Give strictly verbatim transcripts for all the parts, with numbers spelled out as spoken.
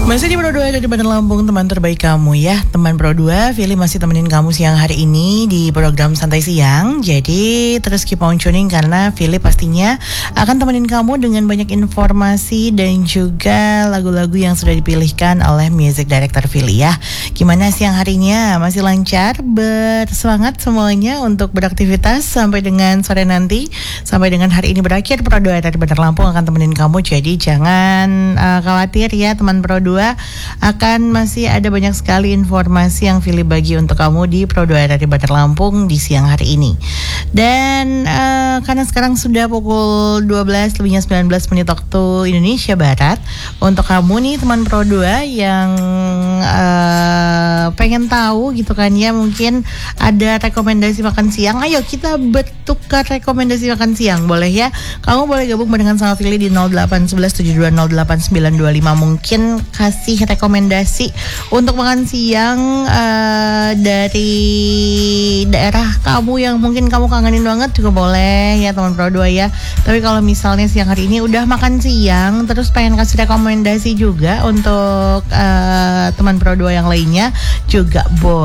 Masih di Pro dua dari Bandar Lampung, teman terbaik kamu ya. Teman Pro dua, Fili masih temenin kamu siang hari ini di program Santai Siang. Jadi terus keep on tuning karena Fili pastinya akan temenin kamu dengan banyak informasi dan juga lagu-lagu yang sudah dipilihkan oleh music director Fili ya. Gimana siang harinya? Masih lancar? Bersemangat semuanya untuk beraktivitas sampai dengan sore nanti. Sampai dengan hari ini berakhir, Pro dua dari Bandar Lampung akan temenin kamu. Jadi jangan uh, khawatir ya teman Pro dua, akan masih ada banyak sekali informasi yang Fili bagi untuk kamu di Pro dua dari Bandar Lampung di siang hari ini. Dan uh, karena sekarang sudah pukul dua belas lebihnya sembilan belas menit waktu Indonesia Barat, untuk kamu nih teman Pro dua yang uh, pengen tahu gitu kan ya, mungkin ada rekomendasi makan siang, ayo kita bertukar rekomendasi makan siang, boleh ya? Kamu boleh gabung dengan sama Fili di nol delapan satu satu tujuh dua nol delapan sembilan dua lima. Mungkin kasih rekomendasi untuk makan siang uh, dari daerah kamu yang mungkin kamu kangenin banget juga boleh ya teman Pro dua ya. Tapi kalau misalnya siang hari ini udah makan siang terus pengen kasih rekomendasi juga untuk uh, teman Pro dua yang lainnya juga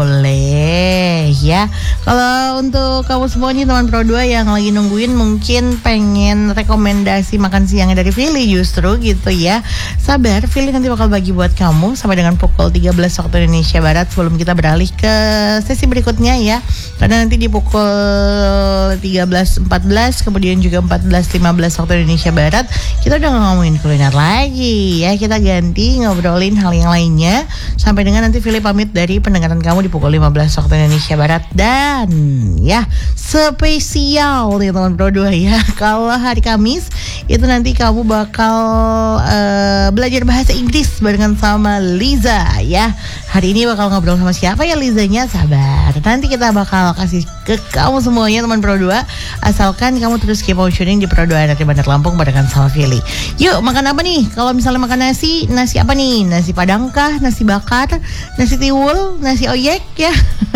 boleh ya. Kalau untuk kamu semua nih teman Pro dua yang lagi nungguin mungkin pengen rekomendasi makan siangnya dari Fili justru gitu ya, sabar, Fili nanti bakal bagi buat kamu sampai dengan pukul tiga belas waktu Indonesia Barat, sebelum kita beralih ke sesi berikutnya ya. Karena nanti di pukul tiga belas empat belas kemudian juga empat belas lima belas waktu Indonesia Barat kita udah ngomongin kuliner lagi ya. Kita ganti ngobrolin hal yang lainnya sampai dengan nanti Fili pamit dari pendengaran kamu di pukul lima belas waktu Indonesia Barat. Dan ya spesial nih teman Pro dua ya, kalau hari Kamis itu nanti kamu bakal uh, belajar bahasa Inggris barengan sama Liza ya. Hari ini bakal ngobrol sama siapa ya Lizanya? Sabar, nanti kita bakal kasih ke kamu semuanya teman Pro dua, asalkan kamu terus keep on tuning di Pro dua dari Bandar Lampung barengan sama Fili. Yuk makan apa nih? Kalau misalnya makan nasi, nasi apa nih? Nasi padang kah? Nasi bakar? Nasi tiwul? Nasi oyek ya?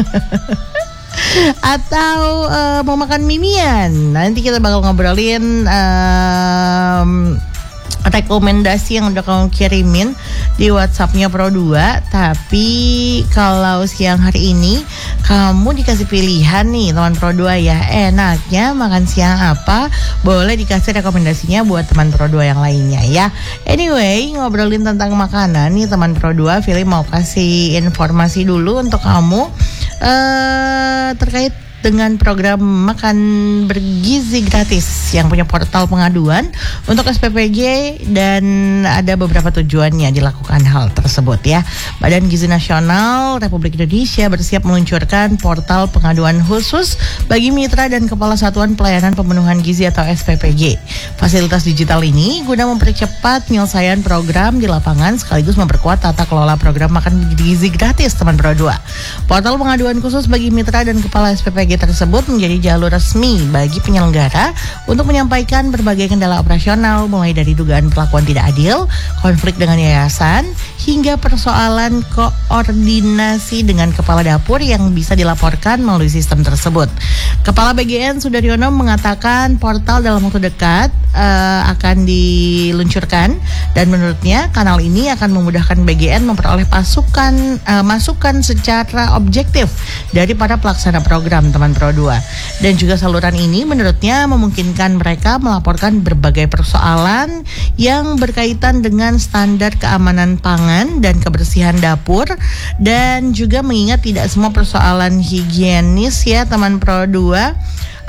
Atau uh, mau makan mimian? Nanti kita bakal ngobrolin um, rekomendasi yang udah kamu kirimin di WhatsAppnya Pro dua. Tapi kalau siang hari ini kamu dikasih pilihan nih teman Pro dua ya, enaknya makan siang apa, boleh dikasih rekomendasinya buat teman Pro dua yang lainnya ya. Anyway, ngobrolin tentang makanan nih teman Pro dua, Fili mau kasih informasi dulu untuk kamu uh, terkait dengan program makan bergizi gratis yang punya portal pengaduan untuk S P P G, dan ada beberapa tujuannya dilakukan hal tersebut ya. Badan Gizi Nasional Republik Indonesia bersiap meluncurkan portal pengaduan khusus bagi mitra dan kepala satuan pelayanan pemenuhan gizi atau S P P G. Fasilitas digital ini guna mempercepat penyelesaian program di lapangan sekaligus memperkuat tata kelola program makan gizi gratis teman Pro dua. Portal pengaduan khusus bagi mitra dan kepala S P P G tersebut menjadi jalur resmi bagi penyelenggara untuk menyampaikan berbagai kendala operasional, mulai dari dugaan perlakuan tidak adil, konflik dengan yayasan, hingga persoalan koordinasi dengan kepala dapur yang bisa dilaporkan melalui sistem tersebut. Kepala B G N Sudaryono mengatakan portal dalam waktu dekat uh, akan diluncurkan, dan menurutnya kanal ini akan memudahkan B G N memperoleh pasukan uh, masukan secara objektif dari para pelaksana program teman Pro dua. Dan juga saluran ini menurutnya memungkinkan mereka melaporkan berbagai persoalan yang berkaitan dengan standar keamanan pangan dan kebersihan dapur, dan juga mengingat tidak semua persoalan higienis ya teman Pro dua,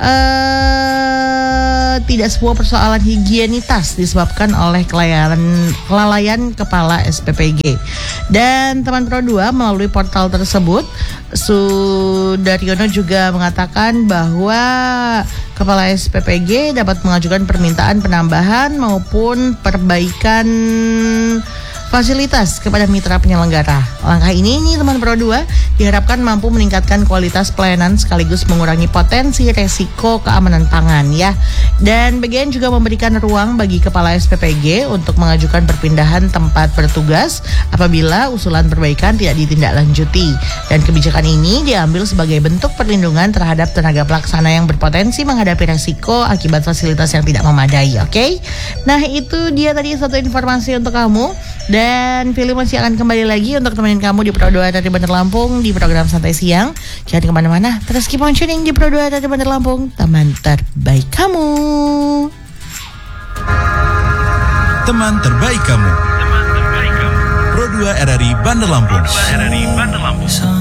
Uh, tidak sebuah persoalan higienitas disebabkan oleh kelalaian, kelalaian kepala S P P G. Dan teman Pro dua melalui portal tersebut, Sudaryono juga mengatakan bahwa kepala S P P G dapat mengajukan permintaan penambahan maupun perbaikan fasilitas kepada mitra penyelenggara. Langkah ini nih teman Pro dua diharapkan mampu meningkatkan kualitas pelayanan sekaligus mengurangi potensi resiko keamanan pangan ya. Dan B G N juga memberikan ruang bagi kepala S P P G untuk mengajukan perpindahan tempat bertugas apabila usulan perbaikan tidak ditindaklanjuti. Dan kebijakan ini diambil sebagai bentuk perlindungan terhadap tenaga pelaksana yang berpotensi menghadapi resiko akibat fasilitas yang tidak memadai. Oke, okay? Nah itu dia tadi satu informasi untuk kamu. Dan Philly masih akan kembali lagi untuk temenin kamu di Pro dua dari Bandar Lampung di program Santai Siang. Jangan kemana-mana, terus keep on tuning di Pro dua dari Bandar Lampung, teman terbaik kamu. Teman terbaik kamu. Pro dua R R I Bandar Lampung.